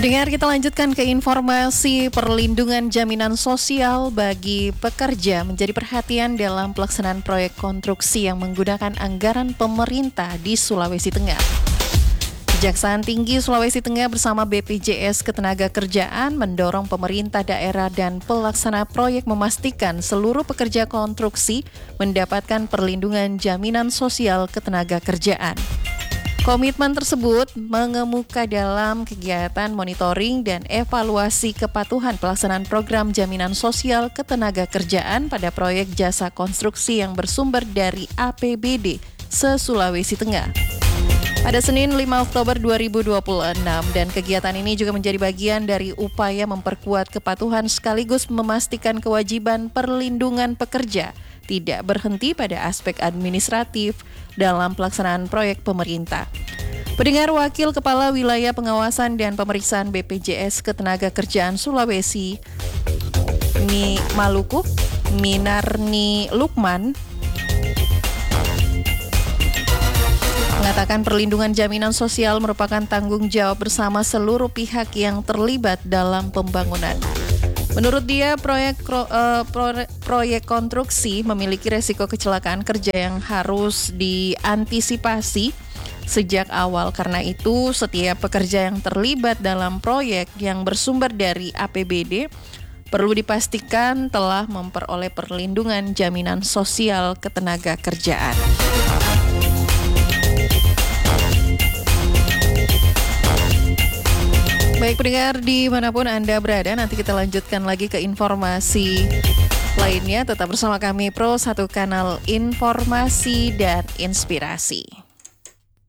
Pendengar, kita lanjutkan ke informasi perlindungan jaminan sosial bagi pekerja menjadi perhatian dalam pelaksanaan proyek konstruksi yang menggunakan anggaran pemerintah di Sulawesi Tengah. Kejaksaan Tinggi Sulawesi Tengah bersama BPJS Ketenagakerjaan mendorong pemerintah daerah dan pelaksana proyek memastikan seluruh pekerja konstruksi mendapatkan perlindungan jaminan sosial ketenagakerjaan. Komitmen tersebut mengemuka dalam kegiatan monitoring dan evaluasi kepatuhan pelaksanaan program jaminan sosial ketenagakerjaan pada proyek jasa konstruksi yang bersumber dari APBD se-Sulawesi Tengah. Pada Senin 5 Oktober 2026, dan kegiatan ini juga menjadi bagian dari upaya memperkuat kepatuhan sekaligus memastikan kewajiban perlindungan pekerja tidak berhenti pada aspek administratif dalam pelaksanaan proyek pemerintah. Pendengar, Wakil Kepala Wilayah Pengawasan dan Pemeriksaan BPJS Ketenagakerjaan Sulawesi Maluku, Minarni Lukman, mengatakan perlindungan jaminan sosial merupakan tanggung jawab bersama seluruh pihak yang terlibat dalam pembangunan. Menurut dia, proyek konstruksi memiliki resiko kecelakaan kerja yang harus diantisipasi sejak awal. Karena itu, setiap pekerja yang terlibat dalam proyek yang bersumber dari APBD perlu dipastikan telah memperoleh perlindungan jaminan sosial ketenagakerjaan. Baik pendengar, dimanapun Anda berada, nanti kita lanjutkan lagi ke informasi lainnya. Tetap bersama kami Pro 1 Kanal Informasi dan Inspirasi.